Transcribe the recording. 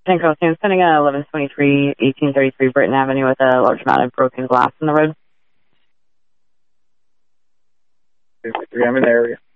San Carlos, I'm sending a 1123-1833 Britton Avenue with a large amount of broken glass in the road. I'm in the area.